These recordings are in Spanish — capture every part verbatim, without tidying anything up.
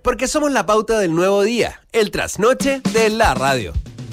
Porque somos la pauta del nuevo día, el trasnoche de la radio.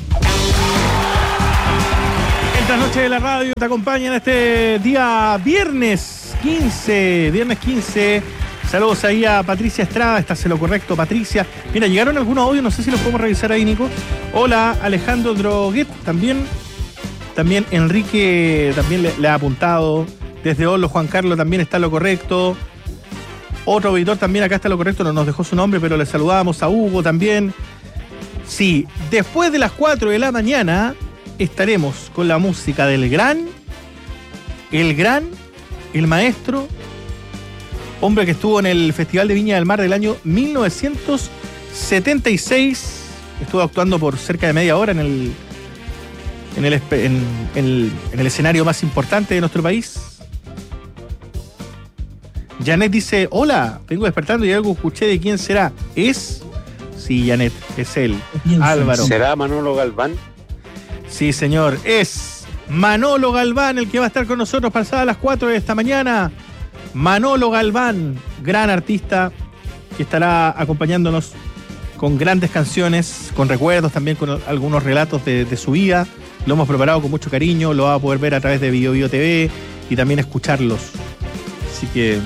El trasnoche de la radio te acompaña en este día viernes quince, viernes quince. Saludos ahí a Patricia Estrada, estás en lo correcto, Patricia. Mira, llegaron algunos audios, no sé si los podemos revisar ahí, Nico. Hola, Alejandro Droguet, también, también Enrique también le, le ha apuntado. Desde Olo, Juan Carlos también está en lo correcto. Otro auditor también acá está en lo correcto, no nos dejó su nombre, pero le saludamos a Hugo también. Sí, después de las cuatro de la mañana estaremos con la música del gran, el gran, el maestro, hombre que estuvo en el Festival de Viña del Mar del año mil novecientos setenta y seis. Estuvo actuando por cerca de media hora en el, en el, en el, en el escenario más importante de nuestro país. Janet dice, hola, vengo despertando y algo escuché de quién será. ¿Es? Sí, Janet, es él, Álvaro. ¿Será Manolo Galván? Sí, señor, es Manolo Galván el que va a estar con nosotros pasadas las cuatro de esta mañana. Manolo Galván, gran artista que estará acompañándonos con grandes canciones, con recuerdos, también con algunos relatos de, de su vida. Lo hemos preparado con mucho cariño, lo va a poder ver a través de Bio Bio T V y también escucharlos. Así que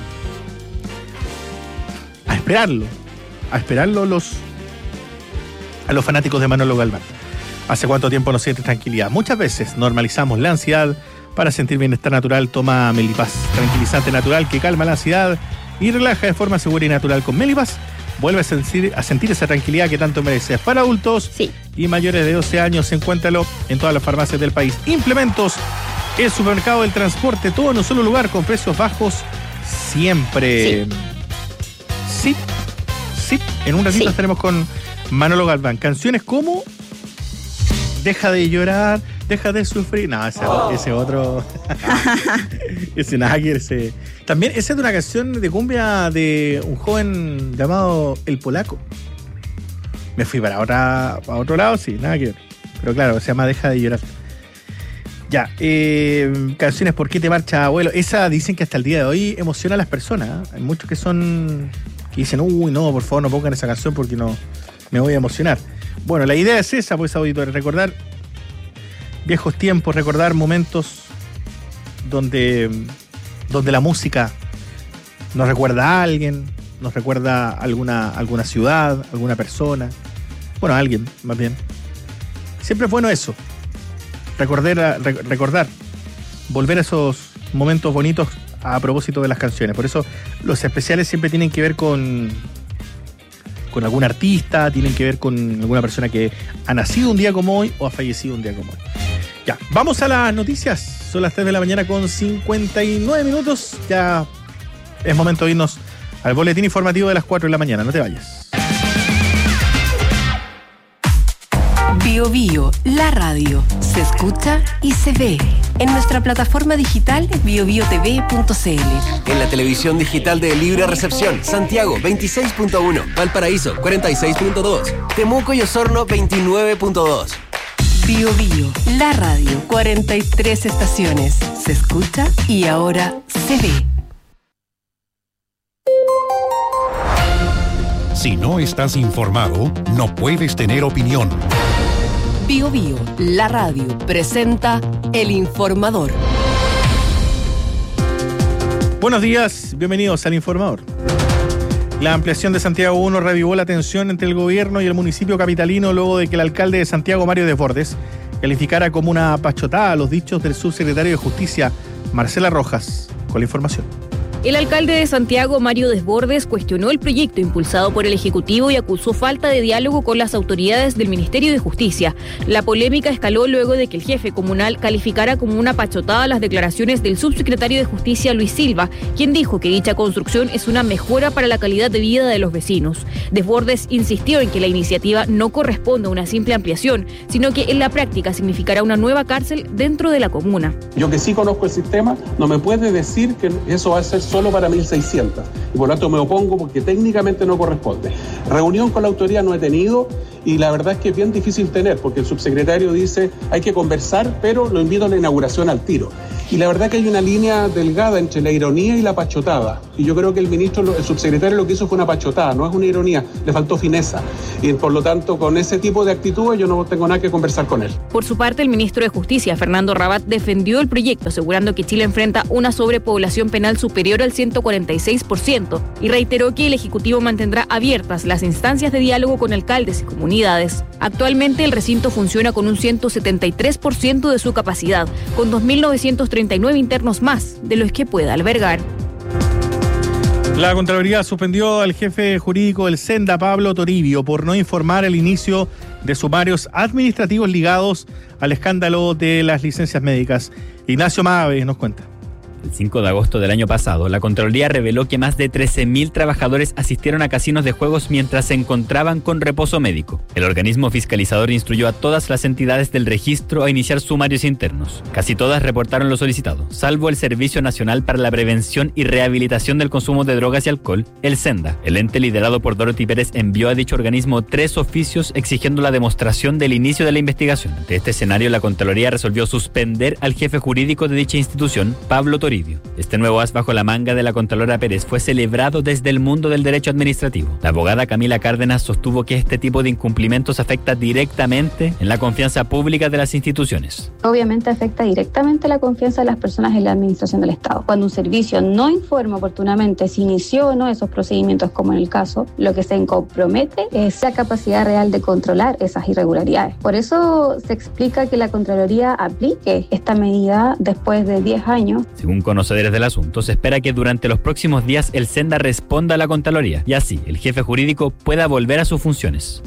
a esperarlo, a esperarlo los, a los fanáticos de Manolo Galván. ¿Hace cuánto tiempo no sientes tranquilidad? Muchas veces normalizamos la ansiedad. Para sentir bienestar natural, toma Melipaz, tranquilizante natural que calma la ansiedad y relaja de forma segura y natural. Con Melipaz vuelve a sentir, a sentir esa tranquilidad que tanto mereces. Para adultos sí. y mayores de doce años, encuéntralo en todas las farmacias del país. Implementos, el supermercado del transporte, todo en un solo lugar con precios bajos siempre. Sí, sí. sí. En un ratito sí. estaremos con Manolo Galván. Canciones como Deja de llorar, deja de sufrir. No, ese, oh. ese otro. ese Nagger, ese. También, esa es de una canción de cumbia de un joven llamado El Polaco. Me fui para, otra, para otro lado, sí, nada que ver. Pero claro, se llama Deja de llorar. Ya, eh, canciones ¿Por qué te marcha, abuelo? Esa dicen que hasta el día de hoy emociona a las personas. ¿eh? Hay muchos que son. que dicen, uy, no, por favor, no pongan esa canción porque no me voy a emocionar. Bueno, la idea es esa, pues, auditores, recordar viejos tiempos, recordar momentos donde, donde la música nos recuerda a alguien, nos recuerda a alguna, alguna ciudad, alguna persona, bueno, a alguien, más bien. Siempre es bueno eso, recordar, recordar, volver a esos momentos bonitos a propósito de las canciones. Por eso los especiales siempre tienen que ver con... con algún artista, tienen que ver con alguna persona que ha nacido un día como hoy o ha fallecido un día como hoy. Ya, vamos a las noticias. Son las tres de la mañana con cincuenta y nueve minutos. Ya es momento de irnos al boletín informativo de las cuatro de la mañana. No te vayas. Bio Bio, la radio. Se escucha y se ve. En nuestra plataforma digital bio bio t v punto c l. En la televisión digital de Libre Recepción, Santiago veintiséis punto uno, Valparaíso cuarenta y seis punto dos, Temuco y Osorno veintinueve punto dos. Bio Bio, la radio. cuarenta y tres estaciones. Se escucha y ahora se ve. Si no estás informado, no puedes tener opinión. Bio Bio, la radio, presenta El Informador. Buenos días, bienvenidos al Informador. La ampliación de Santiago uno revivó la tensión entre el gobierno y el municipio capitalino luego de que el alcalde de Santiago, Mario Desbordes, calificara como una pachotada los dichos del subsecretario de Justicia, Marcela Rojas. Con la información. El alcalde de Santiago, Mario Desbordes, cuestionó el proyecto impulsado por el Ejecutivo y acusó falta de diálogo con las autoridades del Ministerio de Justicia. La polémica escaló luego de que el jefe comunal calificara como una pachotada las declaraciones del subsecretario de Justicia, Luis Silva, quien dijo que dicha construcción es una mejora para la calidad de vida de los vecinos. Desbordes insistió en que la iniciativa no corresponde a una simple ampliación, sino que en la práctica significará una nueva cárcel dentro de la comuna. Yo que sí conozco el sistema, no me puede decir que eso va a ser solo para mil seiscientos y por lo tanto me opongo porque técnicamente no corresponde. Reunión con la autoridad no he tenido y la verdad es que es bien difícil tener porque el subsecretario dice hay que conversar, pero lo invito a la inauguración al tiro. Y la verdad que hay una línea delgada entre la ironía y la pachotada. Y yo creo que el ministro, el subsecretario lo que hizo fue una pachotada, no es una ironía, le faltó fineza. Y por lo tanto, con ese tipo de actitudes yo no tengo nada que conversar con él. Por su parte, el ministro de Justicia, Fernando Rabat, defendió el proyecto, asegurando que Chile enfrenta una sobrepoblación penal superior al ciento cuarenta y seis por ciento y reiteró que el Ejecutivo mantendrá abiertas las instancias de diálogo con alcaldes y comunidades. Actualmente, el recinto funciona con un ciento setenta y tres por ciento de su capacidad, con dos mil novecientos treinta y nueve internos más de los que pueda albergar. La Contraloría suspendió al jefe jurídico del Senda, Pablo Toribio, por no informar el inicio de sumarios administrativos ligados al escándalo de las licencias médicas. Ignacio Mave nos cuenta. El cinco de agosto del año pasado, la Contraloría reveló que más de trece mil trabajadores asistieron a casinos de juegos mientras se encontraban con reposo médico. El organismo fiscalizador instruyó a todas las entidades del registro a iniciar sumarios internos. Casi todas reportaron lo solicitado, salvo el Servicio Nacional para la Prevención y Rehabilitación del Consumo de Drogas y Alcohol, el SENDA. El ente liderado por Dorothy Pérez envió a dicho organismo tres oficios exigiendo la demostración del inicio de la investigación. Ante este escenario, la Contraloría resolvió suspender al jefe jurídico de dicha institución, Pablo Toribio. Este nuevo as bajo la manga de la Contralora Pérez fue celebrado desde el mundo del derecho administrativo. La abogada Camila Cárdenas sostuvo que este tipo de incumplimientos afecta directamente en la confianza pública de las instituciones. Obviamente afecta directamente la confianza de las personas en la administración del Estado. Cuando un servicio no informa oportunamente si inició o no esos procedimientos, como en el caso, lo que se compromete es la capacidad real de controlar esas irregularidades. Por eso se explica que la Contraloría aplique esta medida después de diez años. Según conocedores del asunto, se espera que durante los próximos días el Senda responda a la Contraloría y así el jefe jurídico pueda volver a sus funciones.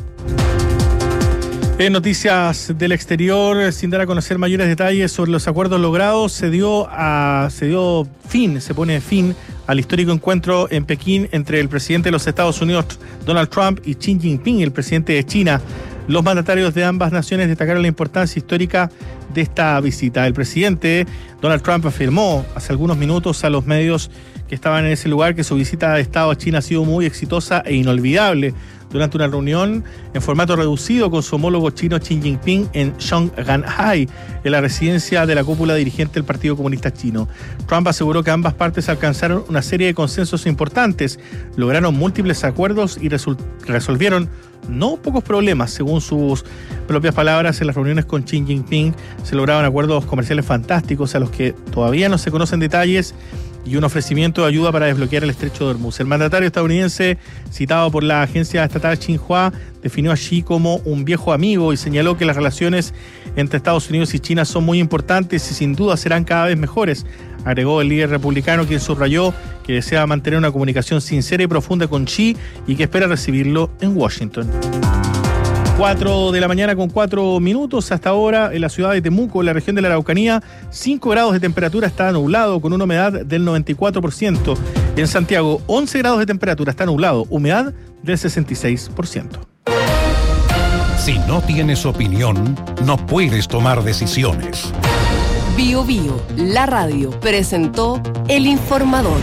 En noticias del exterior, sin dar a conocer mayores detalles sobre los acuerdos logrados, se dio, a, se dio fin, se pone fin al histórico encuentro en Pekín entre el presidente de los Estados Unidos, Donald Trump, y Xi Jinping, el presidente de China. Los mandatarios de ambas naciones destacaron la importancia histórica de esta visita. El presidente Donald Trump afirmó hace algunos minutos a los medios que estaban en ese lugar que su visita de Estado a China ha sido muy exitosa e inolvidable. Durante una reunión en formato reducido con su homólogo chino Xi Jinping en Shanghái, en la residencia de la cúpula dirigente del Partido Comunista Chino. Trump aseguró que ambas partes alcanzaron una serie de consensos importantes, lograron múltiples acuerdos y resol- resolvieron no pocos problemas. Según sus propias palabras, en las reuniones con Xi Jinping se lograron acuerdos comerciales fantásticos a los que todavía no se conocen detalles y un ofrecimiento de ayuda para desbloquear el estrecho de Hormuz. El mandatario estadounidense, citado por la agencia estatal Xinhua, definió a Xi como un viejo amigo y señaló que las relaciones entre Estados Unidos y China son muy importantes y sin duda serán cada vez mejores. Agregó el líder republicano, quien subrayó que desea mantener una comunicación sincera y profunda con Xi y que espera recibirlo en Washington. cuatro de la mañana con cuatro minutos. Hasta ahora en la ciudad de Temuco, en la región de la Araucanía, cinco grados de temperatura, está nublado con una humedad del noventa y cuatro por ciento. En Santiago, once grados de temperatura, está nublado, humedad del sesenta y seis por ciento. Si no tienes opinión, no puedes tomar decisiones. Bio Bio, la radio, presentó El Informador.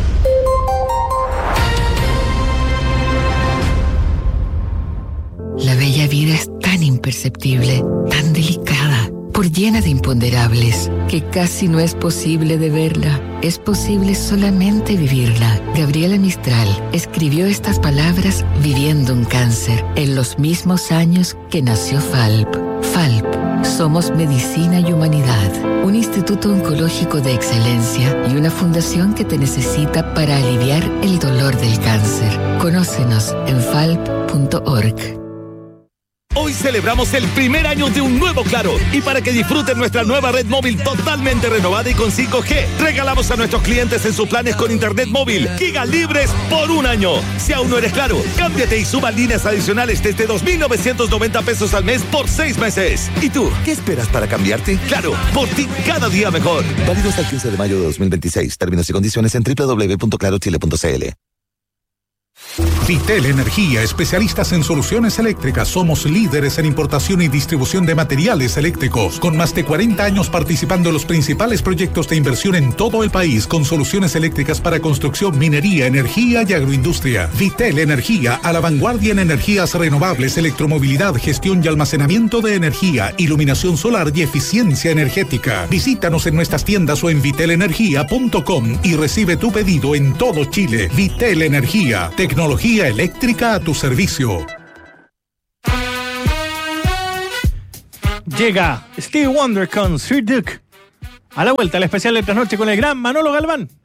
La bella vida es tan imperceptible, tan delicada, por llena de imponderables, que casi no es posible de verla. Es posible solamente vivirla. Gabriela Mistral escribió estas palabras viviendo un cáncer, en los mismos años que nació Falp. Falp, somos medicina y humanidad, un instituto oncológico de excelencia y una fundación que te necesita para aliviar el dolor del cáncer. Conócenos en falp punto org. Hoy celebramos el primer año de un nuevo Claro y para que disfruten nuestra nueva red móvil totalmente renovada y con cinco G, regalamos a nuestros clientes en sus planes con internet móvil gigas libres por un año. Si aún no eres Claro, cámbiate y suba líneas adicionales desde dos mil novecientos noventa pesos al mes por seis meses. ¿Y tú, qué esperas para cambiarte? Claro, por ti cada día mejor. Válido hasta el quince de mayo de dos mil veintiséis. Términos y condiciones en doble u doble u doble u punto claro chile punto c l. Vitel Energía, especialistas en soluciones eléctricas. Somos líderes en importación y distribución de materiales eléctricos, con más de cuarenta años participando en los principales proyectos de inversión en todo el país, con soluciones eléctricas para construcción, minería, energía y agroindustria. Vitel Energía, a la vanguardia en energías renovables, electromovilidad, gestión y almacenamiento de energía, iluminación solar y eficiencia energética. Visítanos en nuestras tiendas o en vitel energía punto com y recibe tu pedido en todo Chile. Vitel Energía, tecnología eléctrica a tu servicio. Llega Stevie Wonder con Sir Duke. A la vuelta, el especial de Trasnoche con el gran Manolo Galván.